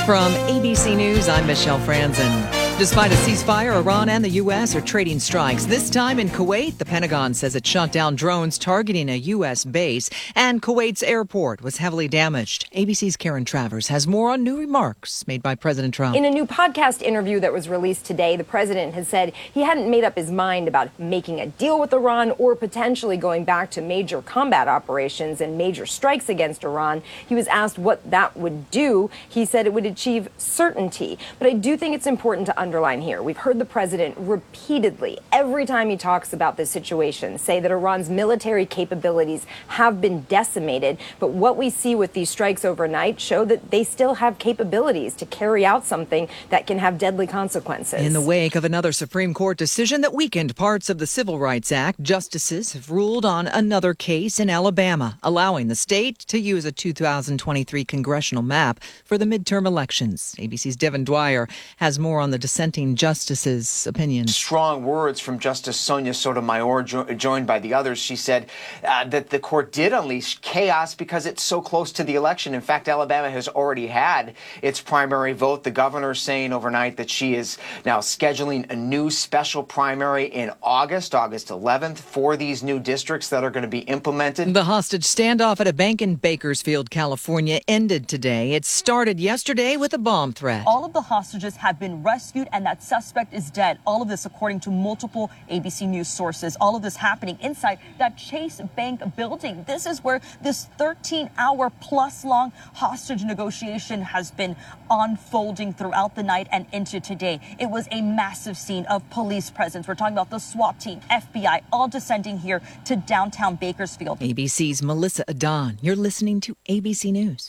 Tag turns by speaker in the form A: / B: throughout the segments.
A: From ABC News, I'm Michelle Franzen. Despite a ceasefire, Iran and the U.S. are trading strikes. This time in Kuwait, the Pentagon says it shot down drones targeting a U.S. base, and Kuwait's airport was heavily damaged. ABC's Karen Travers has more on new remarks made by President Trump.
B: In a new podcast interview that was released today, the president has said he hadn't made up his mind about making a deal with Iran or potentially going back to major combat operations and major strikes against Iran. He was asked what that would do. He said it would achieve certainty. But I do think it's important to underline here. We've heard the president repeatedly, every time he talks about this situation, say that Iran's military capabilities have been decimated. But what we see with these strikes overnight show that they still have capabilities to carry out something that can have deadly consequences.
A: In the wake of another Supreme Court decision that weakened parts of the Civil Rights Act, justices have ruled on another case in Alabama, allowing the state to use a 2023 congressional map for the midterm elections. ABC's Devin Dwyer has more on the dissenting justices' opinions.
C: Strong words from Justice Sonia Sotomayor, joined by the others. She said that the court did unleash chaos because it's so close to the election. In fact, Alabama has already had its primary vote. The governor saying overnight that she is now scheduling a new special primary in August 11th, for these new districts that are going to be implemented.
A: The hostage standoff at a bank in Bakersfield, California, ended today. It started yesterday with a bomb threat.
D: All of the hostages have been rescued and that suspect is dead. All of this according to multiple ABC News sources. All of this happening inside that Chase Bank building. This is where this 13-hour plus long hostage negotiation has been unfolding throughout the night and into today. It was a massive scene of police presence. We're talking about the SWAT team, FBI, all descending here to downtown Bakersfield.
A: ABC's Melissa Adon. You're listening to ABC News.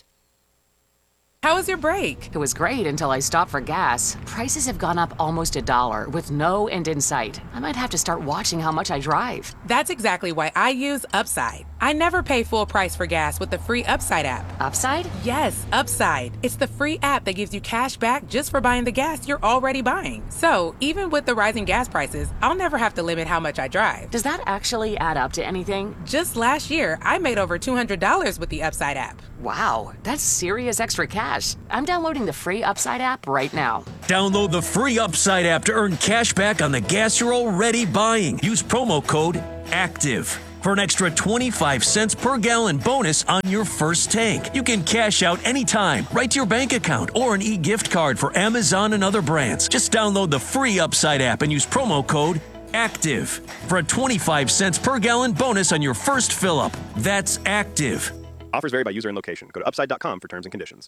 E: How was your break?
F: It was great until I stopped for gas. Prices have gone up almost $1 with no end in sight. I might have to start watching how much I drive.
E: That's exactly why I use Upside. I never pay full price for gas with the free Upside app.
F: Upside?
E: Yes, Upside. It's the free app that gives you cash back just for buying the gas you're already buying. So even with the rising gas prices, I'll never have to limit how much I drive.
F: Does that actually add up to anything?
E: Just last year, I made over $200 with the Upside app.
F: Wow, that's serious extra cash. I'm downloading the free Upside app right now.
G: Download the free Upside app to earn cash back on the gas you're already buying. Use promo code ACTIVE for an extra 25 cents per gallon bonus on your first tank. You can cash out anytime, right to your bank account, or an e-gift card for Amazon and other brands. Just download the free Upside app and use promo code ACTIVE for a 25 cents per gallon bonus on your first fill-up. That's ACTIVE.
H: Offers vary by user and location. Go to upside.com for terms and conditions.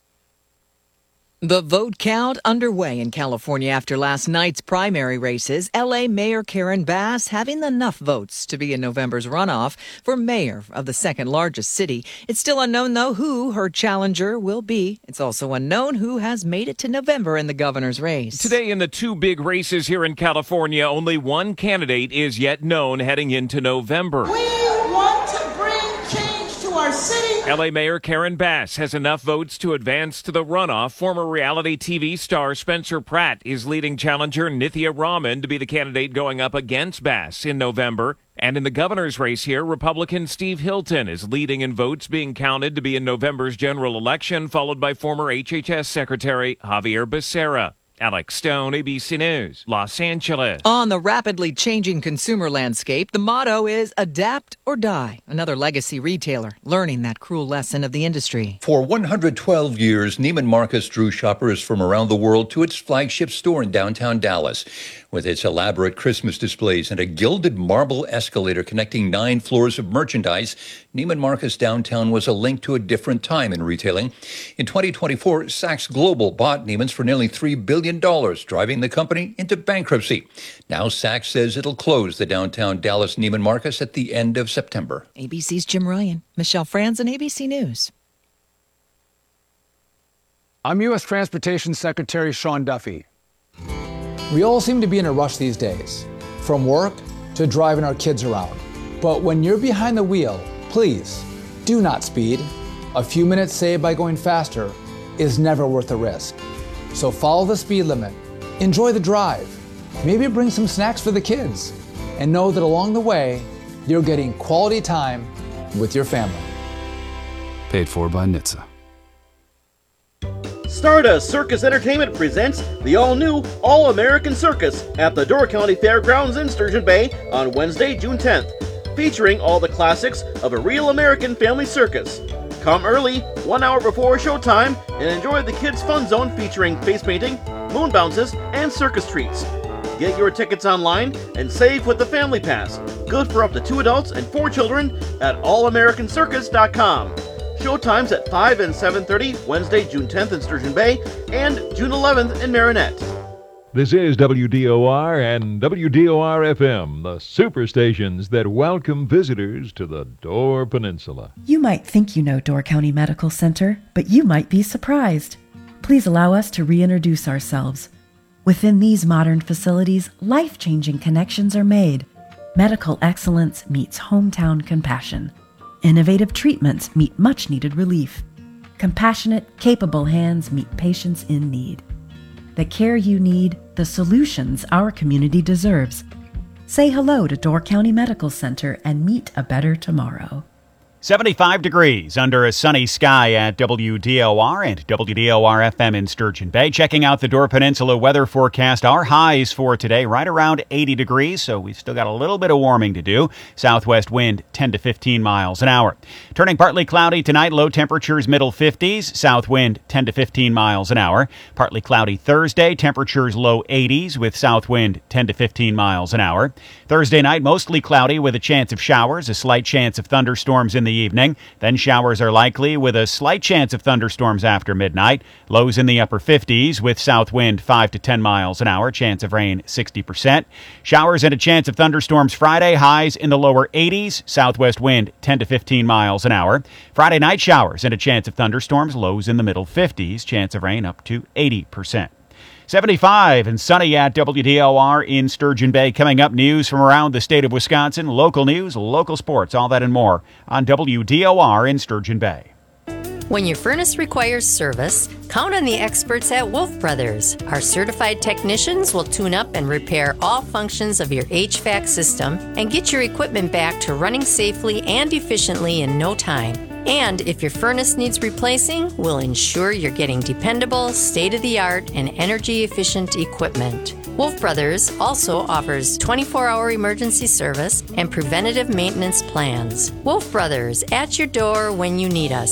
A: The vote count underway in California after last night's primary races. L.A. Mayor Karen Bass having enough votes to be in November's runoff for mayor of the second largest city. It's still unknown, though, who her challenger will be. It's also unknown who has made it to November in the governor's race.
I: Today in the two big races here in California, only one candidate is yet known heading into November.
J: We want to bring change to our city.
I: L.A. Mayor Karen Bass has enough votes to advance to the runoff. Former reality TV star Spencer Pratt is leading challenger Nithya Raman to be the candidate going up against Bass in November. And in the governor's race here, Republican Steve Hilton is leading in votes being counted to be in November's general election, followed by former HHS Secretary Javier Becerra. Alex Stone, ABC News, Los Angeles.
A: On the rapidly changing consumer landscape, the motto is adapt or die. Another legacy retailer learning that cruel lesson of the industry.
K: For 112 years, Neiman Marcus drew shoppers from around the world to its flagship store in downtown Dallas. With its elaborate Christmas displays and a gilded marble escalator connecting 9 floors of merchandise, Neiman Marcus downtown was a link to a different time in retailing. In 2024, Saks Global bought Neiman's for nearly $3 billion, driving the company into bankruptcy. Now Saks says it'll close the downtown Dallas Neiman Marcus at the end of September.
A: ABC's Jim Ryan, Michelle Franzen, ABC News.
L: I'm U.S. Transportation Secretary Sean Duffy. We all seem to be in a rush these days, from work to driving our kids around. But when you're behind the wheel, please do not speed. A few minutes saved by going faster is never worth the risk. So follow the speed limit, enjoy the drive, maybe bring some snacks for the kids, and know that along the way, you're getting quality time with your family.
M: Paid for by NHTSA. Stardust Circus Entertainment presents the all-new All-American Circus at the Door County Fairgrounds in Sturgeon Bay on Wednesday, June 10th, featuring all the classics of a real American family circus. Come early, 1 hour before showtime, and enjoy the Kids Fun Zone featuring face painting, moon bounces, and circus treats. Get your tickets online and save with the Family Pass, good for up to 2 adults and 4 children at allamericancircus.com. Showtimes at 5 and 7:30 Wednesday, June 10th in Sturgeon Bay and June 11th in Marinette.
N: This is WDOR and WDOR-FM, the superstations that welcome visitors to the Door Peninsula.
O: You might think you know Door County Medical Center, but you might be surprised. Please allow us to reintroduce ourselves. Within these modern facilities, life-changing connections are made. Medical excellence meets hometown compassion. Innovative treatments meet much-needed relief. Compassionate, capable hands meet patients in need. The care you need, the solutions our community deserves. Say hello to Door County Medical Center and meet a better tomorrow.
P: 75 degrees under a sunny sky at WDOR and WDOR-FM in Sturgeon Bay. Checking out the Door Peninsula weather forecast. Our highs for today right around 80 degrees, so we've still got a little bit of warming to do. Southwest wind 10 to 15 miles an hour. Turning partly cloudy tonight, low temperatures middle 50s, south wind 10 to 15 miles an hour. Partly cloudy Thursday, temperatures low 80s with south wind 10 to 15 miles an hour. Thursday night, mostly cloudy with a chance of showers, a slight chance of thunderstorms in the evening. Then showers are likely with a slight chance of thunderstorms after midnight. Lows in the upper 50s with south wind 5 to 10 miles an hour. Chance of rain 60%. Showers and a chance of thunderstorms Friday. Highs in the lower 80s. Southwest wind 10 to 15 miles an hour. Friday night showers and a chance of thunderstorms. Lows in the middle 50s. Chance of rain up to 80%. 75 and sunny at WDOR in Sturgeon Bay. Coming up, news from around the state of Wisconsin, local news, local sports, all that and more on WDOR in Sturgeon Bay.
Q: When your furnace requires service, count on the experts at Wolf Brothers. Our certified technicians will tune up and repair all functions of your HVAC system and get your equipment back to running safely and efficiently in no time. And if your furnace needs replacing, we'll ensure you're getting dependable, state-of-the-art, and energy-efficient equipment. Wolf Brothers also offers 24-hour emergency service and preventative maintenance plans. Wolf Brothers, at your door when you need us.